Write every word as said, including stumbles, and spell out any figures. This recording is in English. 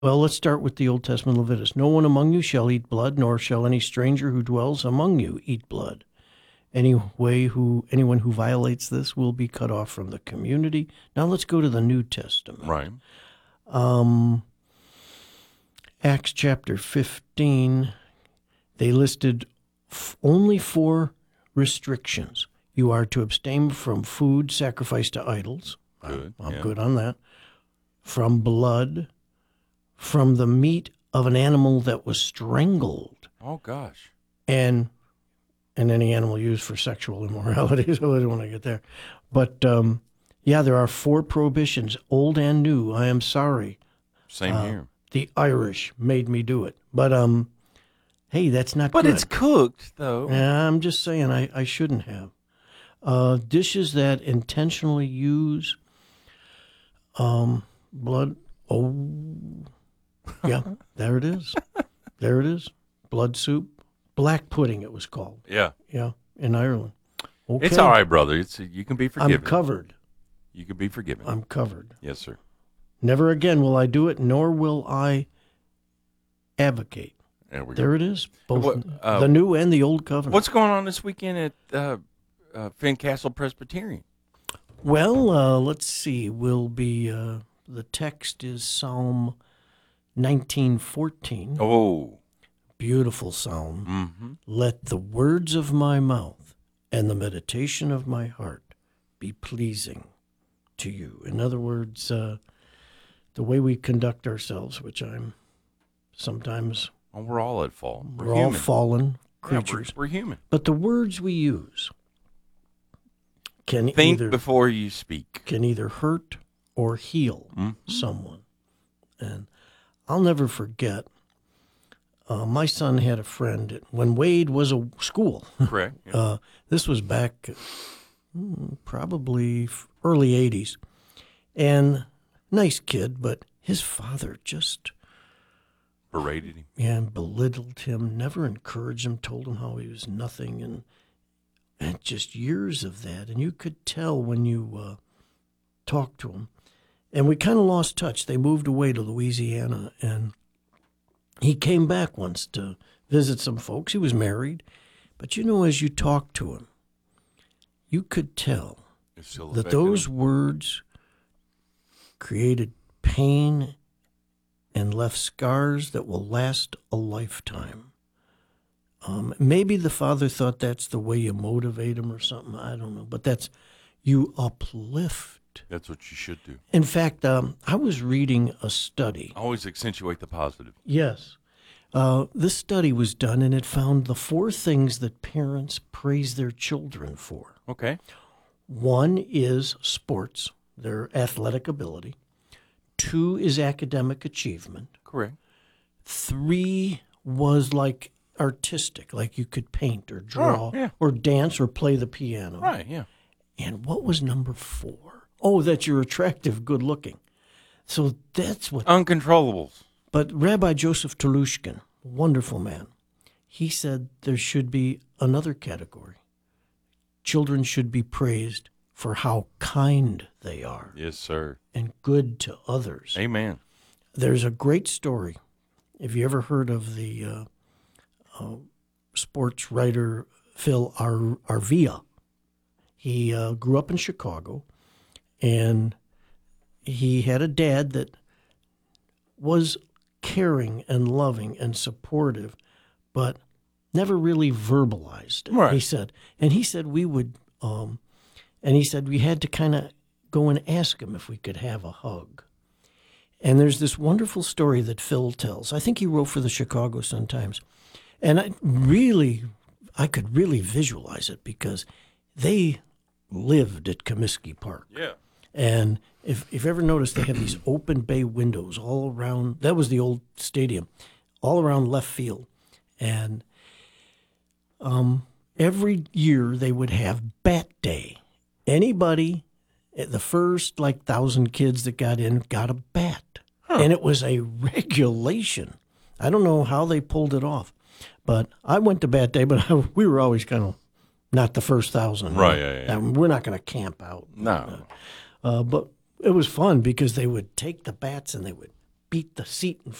Well, let's start with the Old Testament Leviticus. No one among you shall eat blood, nor shall any stranger who dwells among you eat blood. Any way who anyone who violates this will be cut off from the community. Now let's go to the New Testament. Right. Um, Acts chapter fifteen, they listed f- only four restrictions. You are to abstain from food sacrificed to idols. Good. I'm yeah. good on that. From blood, from the meat of an animal that was strangled, Oh, gosh. and and any animal used for sexual immorality. So I don't want to get there. But, um, yeah, there are four prohibitions, old and new. I am sorry. Same Uh, here. The Irish made me do it. But, um, hey, that's not But good. it's cooked, though. Yeah, I'm just saying I, I shouldn't have. Uh, dishes that intentionally use um, blood. Oh, yeah, there it is. There it is. Blood soup. Black pudding, it was called. Yeah. Yeah, in Ireland. Okay. It's all right, brother. It's you can be forgiven. I'm covered. You can be forgiven. I'm covered. Yes, sir. Never again will I do it, nor will I advocate. There we go. There it is. Both What, uh, the new and the old covenant. What's going on this weekend at uh, uh, Fincastle Presbyterian? Well, uh, let's see. We'll be, uh, the text is Psalm nineteen fourteen. Oh. Beautiful psalm. Mm-hmm. Let the words of my mouth and the meditation of my heart be pleasing to you. In other words, uh, the way we conduct ourselves, which I'm sometimes, Well, we're all at fault. We're, we're all human. fallen Yeah, we're, creatures. we're human. But the words we use can Think either before you speak. can either hurt or heal Mhm. someone. And I'll never forget, uh, my son had a friend when Wade was a school. Correct. Yeah. Uh, this was back hmm, probably f- early eighties. And nice kid, but his father just Berated him. yeah, belittled him, never encouraged him, told him how he was nothing. And, and just years of that. And you could tell when you uh, talked to him. And we kind of lost touch. They moved away to Louisiana, and he came back once to visit some folks. He was married. But, you know, as you talked to him, you could tell It's still that affecting those him. words created pain and left scars that will last a lifetime. Um, maybe the father thought that's the way you motivate him or something. I don't know. But that's, you uplift. That's what you should do. In fact, um, I was reading a study. Always accentuate the positive. Yes. Uh, this study was done, and it found the four things that parents praise their children for. Okay. One is sports, their athletic ability. Two is academic achievement. Correct. Three was like artistic, like you could paint or draw Oh, yeah. or dance or play the piano. Right, yeah. And what was number four? Oh, that you're attractive, good looking. So that's what. Uncontrollables. But Rabbi Joseph Telushkin, wonderful man, he said there should be another category. Children should be praised for how kind they are Yes, sir. and good to others. Amen. There's a great story. Have you ever heard of the uh, uh, sports writer Phil Ar- Arvia? He uh, grew up in Chicago, and he had a dad that was caring and loving and supportive, but never really verbalized it, Right. he said. And he said we would, um, and he said we had to kind of go and ask him if we could have a hug. And there's this wonderful story that Phil tells. I think he wrote for the Chicago Sun-Times. And I really, I could really visualize it because they lived at Comiskey Park. Yeah. And if, if you ever noticed, they have these open bay windows all around. That was the old stadium, all around left field. And um, every year they would have Bat Day. Anybody, the first like thousand kids that got in got a bat. Huh. And it was a regulation. I don't know how they pulled it off. But I went to Bat Day, but I, we were always kind of not the first thousand. Right, yeah, yeah. And we're not going to camp out. No. Uh, but it was fun because they would take the bats and they would beat the seat in